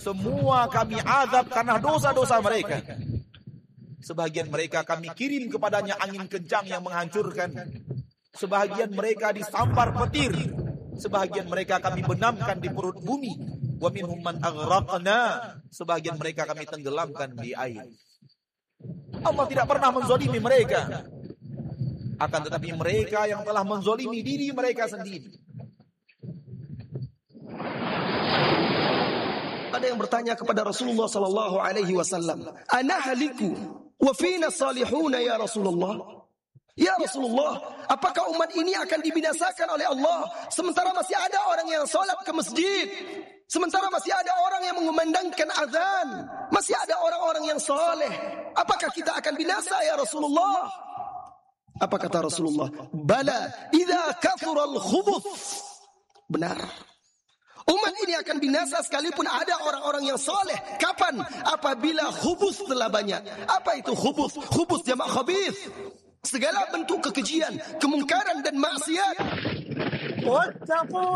semua kami azab karena dosa-dosa mereka. Sebagian mereka kami kirim kepadanya angin kencang yang menghancurkan. Sebagian mereka disampar petir. Sebagian mereka kami benamkan di perut bumi. Wa minhum man aghraqna. Sebagian mereka kami tenggelamkan di air. Allah tidak pernah menzalimi mereka. Akan tetapi mereka yang telah menzalimi diri mereka sendiri. Ada yang bertanya kepada Rasulullah sallallahu alaihi wasallam, "Ana haliku wa fina salihuna ya Rasulullah?" Ya Rasulullah, apakah umat ini akan dibinasakan oleh Allah sementara masih ada orang yang salat ke masjid? Sementara masih ada orang yang mengumandangkan azan, masih ada orang-orang yang saleh. Apakah kita akan binasa ya Rasulullah? Apa kata Rasulullah? Bala, idza kathura al-khubuth. Benar. Umat ini akan binasa sekalipun ada orang-orang yang soleh. Kapan? Apabila khubus telah banyak. Apa itu khubus? Khubus jamak khabith. Segala bentuk kekejian, kemungkaran dan maksiat.